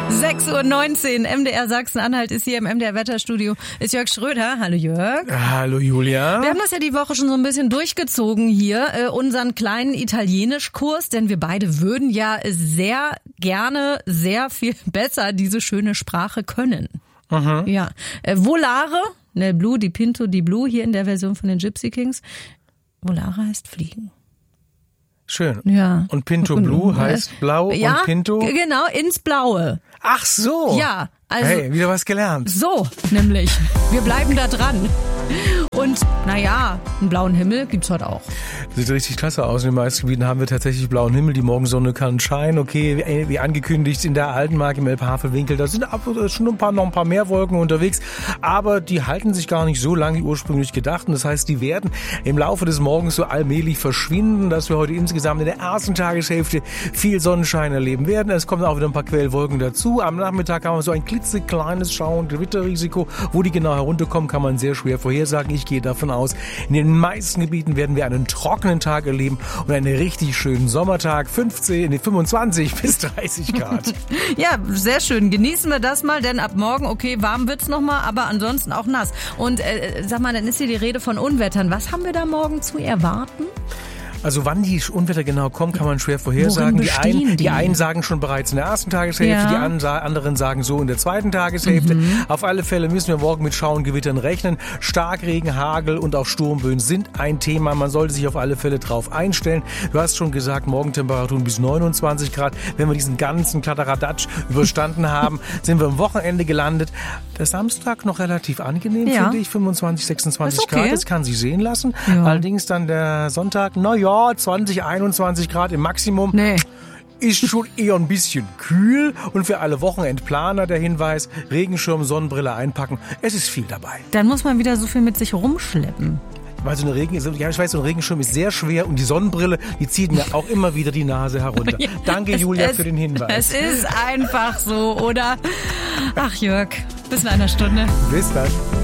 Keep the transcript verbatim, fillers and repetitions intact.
sechs Uhr neunzehn, M D R Sachsen-Anhalt ist hier im M D R Wetterstudio. Ist Jörg Schröder. Hallo Jörg. Hallo Julia. Wir haben das ja die Woche schon so ein bisschen durchgezogen hier, äh, unseren kleinen Italienischkurs, denn wir beide würden ja sehr gerne sehr viel besser diese schöne Sprache können. Mhm. Ja. Äh, Volare, ne Blue, die Pinto, die Blue, hier in der Version von den Gypsy Kings. Volare heißt fliegen. Schön. Ja. Und Pinto Blue heißt blau ja, und Pinto? Genau, ins Blaue. Ach so. Ja, also. Hey, wieder was gelernt. So, nämlich. Wir bleiben da dran. Und, naja, einen blauen Himmel gibt's heute auch. Sieht richtig klasse aus. In den meisten Gebieten haben wir tatsächlich blauen Himmel. Die Morgensonne kann scheinen. Okay, wie angekündigt in der Altenmark im Elbhavelwinkel. Da sind schon ein paar, noch ein paar mehr Wolken unterwegs. Aber die halten sich gar nicht so lange wie ursprünglich gedacht. Und das heißt, die werden im Laufe des Morgens so allmählich verschwinden, dass wir heute insgesamt in der ersten Tageshälfte viel Sonnenschein erleben werden. Es kommen auch wieder ein paar Quellwolken dazu. Am Nachmittag haben wir so ein klitzekleines Schau- und Gewitterrisiko. Wo die genau herunterkommen, kann man sehr schwer vorhersagen. Ich gehe davon aus, in den meisten Gebieten werden wir einen trockenen Tag erleben und einen richtig schönen Sommertag. fünfzehn, nee, fünfundzwanzig bis dreißig Grad. Ja, sehr schön. Genießen wir das mal, denn ab morgen, okay, warm wird's nochmal, aber ansonsten auch nass. Und äh, sag mal, dann ist hier die Rede von Unwettern. Was haben wir da morgen zu erwarten? Also wann die Unwetter genau kommen, kann man schwer vorhersagen. Die einen, die? die einen sagen schon bereits in der ersten Tageshälfte, ja. Die anderen sagen so in der zweiten Tageshälfte. Mhm. Auf alle Fälle müssen wir morgen mit Schau- und Gewittern rechnen. Starkregen, Hagel und auch Sturmböen sind ein Thema. Man sollte sich auf alle Fälle drauf einstellen. Du hast schon gesagt, Morgentemperaturen bis neunundzwanzig Grad. Wenn wir diesen ganzen Kladderadatsch überstanden haben, sind wir am Wochenende gelandet. Der Samstag noch relativ angenehm, ja. Finde ich. fünfundzwanzig, sechsundzwanzig okay. Grad, das kann sich sehen lassen. Ja. Allerdings dann der Sonntag, naja, zwanzig, einundzwanzig Grad im Maximum. Nee. Ist schon eher ein bisschen kühl. Und für alle Wochenendplaner der Hinweis, Regenschirm, Sonnenbrille einpacken. Es ist viel dabei. Dann muss man wieder so viel mit sich rumschleppen. Weil so eine Regen, ja, ich weiß, so ein Regenschirm ist sehr schwer und die Sonnenbrille, die zieht mir auch immer wieder die Nase herunter. Ja, Danke, es, Julia, es, für den Hinweis. Es ist einfach so, oder? Ach, Jörg, bis in einer Stunde. Bis dann.